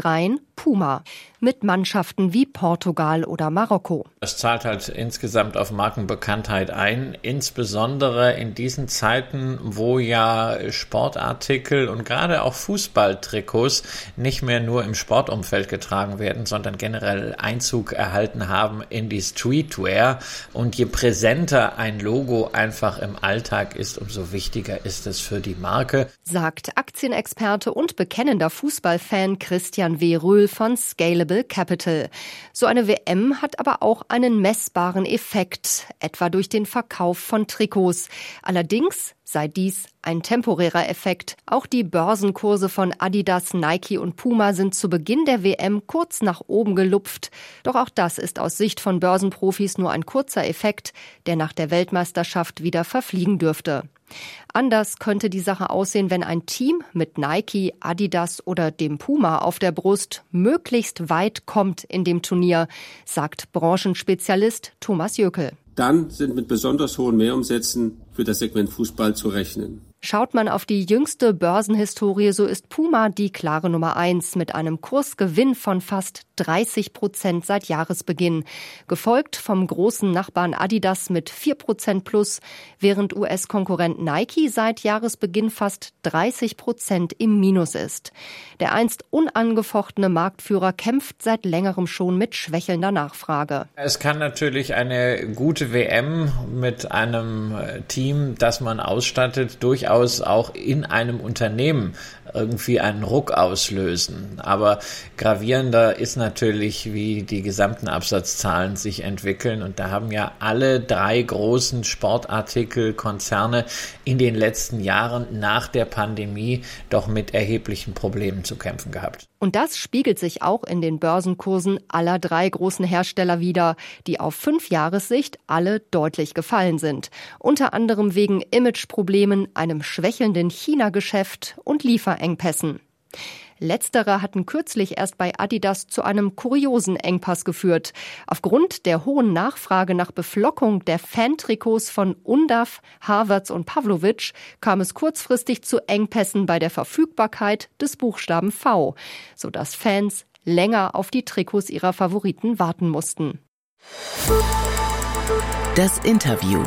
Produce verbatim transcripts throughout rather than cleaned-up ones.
obendrein Puma. Mit Mannschaften wie Portugal oder Marokko. Es zahlt halt insgesamt auf Markenbekanntheit ein, insbesondere in diesen Zeiten, wo ja Sportartikel und gerade auch Fußballtrikots nicht mehr nur im Sportumfeld getragen werden, sondern generell Einzug erhalten haben in die Streetwear. Und je präsenter ein Logo einfach im Alltag ist, umso wichtiger ist es für die Marke. Sagt Aktienexperte und bekennender Fußballfan Christian W. Röhl von Scalable Capital. So eine W M hat aber auch einen messbaren Effekt, etwa durch den Verkauf von Trikots. Allerdings sei dies ein temporärer Effekt. Auch die Börsenkurse von Adidas, Nike und Puma sind zu Beginn der W M kurz nach oben gelupft. Doch auch das ist aus Sicht von Börsenprofis nur ein kurzer Effekt, der nach der Weltmeisterschaft wieder verfliegen dürfte. Anders könnte die Sache aussehen, wenn ein Team mit Nike, Adidas oder dem Puma auf der Brust möglichst weit kommt in dem Turnier, sagt Branchenspezialist Thomas Jöckel. Dann sind mit besonders hohen Mehrumsätzen für das Segment Fußball zu rechnen. Schaut man auf die jüngste Börsenhistorie, so ist Puma die klare Nummer eins mit einem Kursgewinn von fast dreißig Prozent seit Jahresbeginn. Gefolgt vom großen Nachbarn Adidas mit vier Prozent plus, während U S-Konkurrent Nike seit Jahresbeginn fast dreißig Prozent im Minus ist. Der einst unangefochtene Marktführer kämpft seit längerem schon mit schwächelnder Nachfrage. Es kann natürlich eine gute W M mit einem Team, das man ausstattet, durchaus auch in einem Unternehmen irgendwie einen Ruck auslösen. Aber gravierender ist natürlich, wie die gesamten Absatzzahlen sich entwickeln. Und da haben ja alle drei großen Sportartikelkonzerne in den letzten Jahren nach der Pandemie doch mit erheblichen Problemen zu kämpfen gehabt. Und das spiegelt sich auch in den Börsenkursen aller drei großen Hersteller wider, die auf Fünfjahressicht alle deutlich gefallen sind. Unter anderem wegen Imageproblemen, einem schwächelnden China-Geschäft und Lieferengpässen. Letztere hatten kürzlich erst bei Adidas zu einem kuriosen Engpass geführt. Aufgrund der hohen Nachfrage nach Beflockung der Fantrikots von Undav, Havertz und Pavlovic kam es kurzfristig zu Engpässen bei der Verfügbarkeit des Buchstaben V, sodass Fans länger auf die Trikots ihrer Favoriten warten mussten. Das Interview.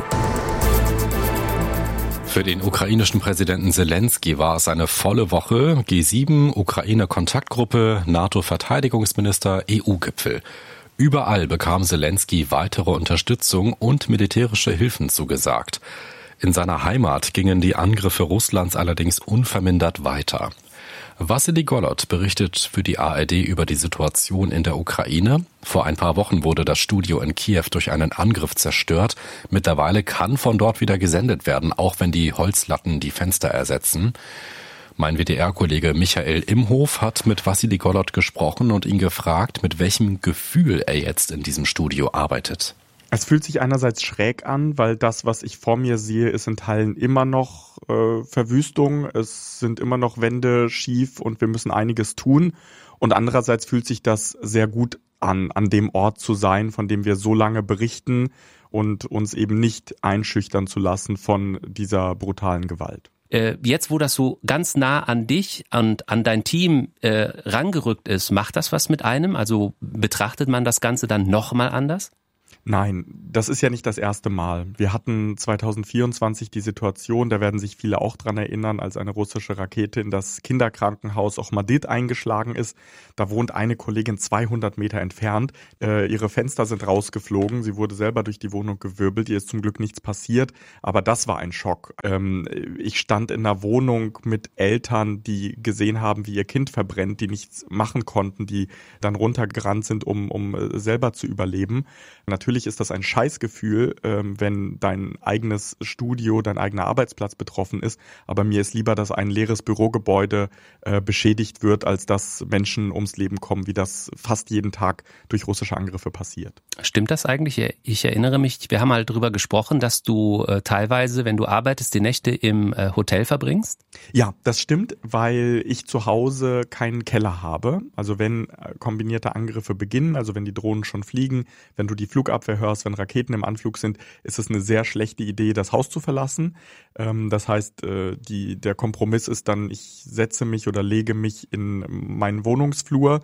Für den ukrainischen Präsidenten Selenskyj war es eine volle Woche. G sieben, Ukraine-Kontaktgruppe, NATO-Verteidigungsminister, E U-Gipfel. Überall bekam Selenskyj weitere Unterstützung und militärische Hilfen zugesagt. In seiner Heimat gingen die Angriffe Russlands allerdings unvermindert weiter. Wassily Golod berichtet für die A R D über die Situation in der Ukraine. Vor ein paar Wochen wurde das Studio in Kiew durch einen Angriff zerstört. Mittlerweile kann von dort wieder gesendet werden, auch wenn die Holzlatten die Fenster ersetzen. Mein W D R-Kollege Michael Imhof hat mit Wassily Golod gesprochen und ihn gefragt, mit welchem Gefühl er jetzt in diesem Studio arbeitet. Es fühlt sich einerseits schräg an, weil das, was ich vor mir sehe, ist in Teilen immer noch äh, Verwüstung. Es sind immer noch Wände schief und wir müssen einiges tun. Und andererseits fühlt sich das sehr gut an, an dem Ort zu sein, von dem wir so lange berichten und uns eben nicht einschüchtern zu lassen von dieser brutalen Gewalt. Äh, jetzt, wo das so ganz nah an dich und an dein Team äh, rangerückt ist, macht das was mit einem? Also betrachtet man das Ganze dann nochmal anders? Nein, das ist ja nicht das erste Mal. Wir hatten zwanzig vierundzwanzig die Situation, da werden sich viele auch dran erinnern, als eine russische Rakete in das Kinderkrankenhaus Ochmadit eingeschlagen ist. Da wohnt eine Kollegin zweihundert Meter entfernt. Äh, ihre Fenster sind rausgeflogen. Sie wurde selber durch die Wohnung gewirbelt. Ihr ist zum Glück nichts passiert. Aber das war ein Schock. Ähm, ich stand in einer Wohnung mit Eltern, die gesehen haben, wie ihr Kind verbrennt, die nichts machen konnten, die dann runtergerannt sind, um, um selber zu überleben. Natürlich ist das ein Scheißgefühl, ähm, wenn dein eigenes Studio, dein eigener Arbeitsplatz betroffen ist. Aber mir ist lieber, dass ein leeres Bürogebäude äh, beschädigt wird, als dass Menschen ums Leben kommen, wie das fast jeden Tag durch russische Angriffe passiert. Stimmt das eigentlich? Ich erinnere mich, wir haben mal darüber gesprochen, dass du äh, teilweise, wenn du arbeitest, die Nächte im äh, Hotel verbringst? Ja, das stimmt, weil ich zu Hause keinen Keller habe. Also wenn äh, kombinierte Angriffe beginnen, also wenn die Drohnen schon fliegen, wenn du die Flugabwehr hörst, wenn Raketen im Anflug sind, ist es eine sehr schlechte Idee, das Haus zu verlassen. Ähm, das heißt, äh, die, der Kompromiss ist dann, ich setze mich oder lege mich in meinen Wohnungsflur